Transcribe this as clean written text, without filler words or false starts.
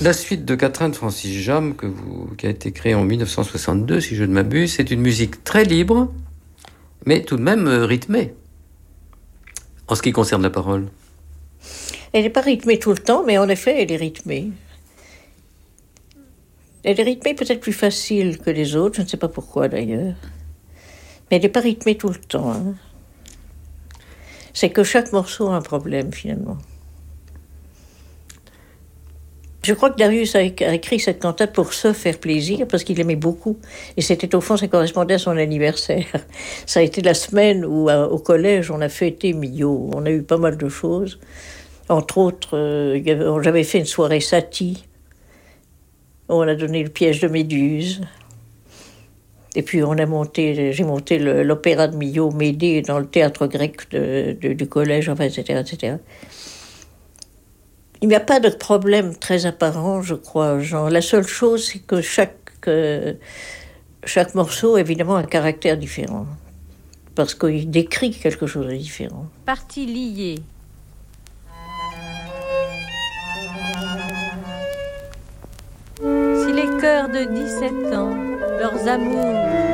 La suite de Quatrain de Francis Jammes, qui a été créée en 1962, si je ne m'abuse, c'est une musique très libre, mais tout de même rythmée, en ce qui concerne la parole. Elle n'est pas rythmée tout le temps, mais en effet, elle est rythmée. Elle est rythmée peut-être plus facile que les autres, je ne sais pas pourquoi d'ailleurs. Mais elle n'est pas rythmée tout le temps. Hein. C'est que chaque morceau a un problème finalement. Je crois que Darius a écrit cette cantate pour se faire plaisir, parce qu'il aimait beaucoup. Et c'était au fond, ça correspondait à son anniversaire. Ça a été la semaine où, au collège, on a fêté Milhaud. On a eu pas mal de choses. Entre autres, j'avais fait une soirée Satie. On a donné le piège de Méduse. Et puis j'ai monté l'opéra de Milhaud, Médée, dans le théâtre grec du collège, enfin, etc., etc. Il n'y a pas de problème très apparent, je crois, Jean. La seule chose, c'est que chaque morceau, évidemment, a un caractère différent. Parce qu'il décrit quelque chose de différent. Partie liée. Si les cœurs de 17 ans, leurs amours